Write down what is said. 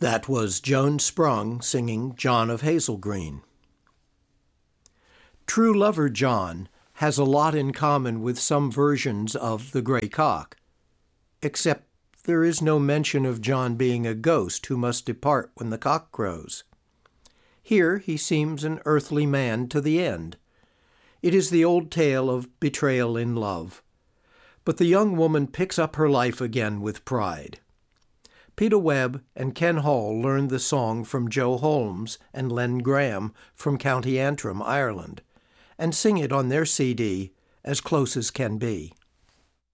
That was Joan Sprung singing John of Hazelgreen. True Lover John has a lot in common with some versions of The Grey Cock, except there is no mention of John being a ghost who must depart when the cock crows. Here he seems an earthly man to the end. It is the old tale of betrayal in love. But the young woman picks up her life again with pride. Peter Webb and Ken Hall learned the song from Joe Holmes and Len Graham from County Antrim, Ireland, and sing it on their CD, As Close as Can Be.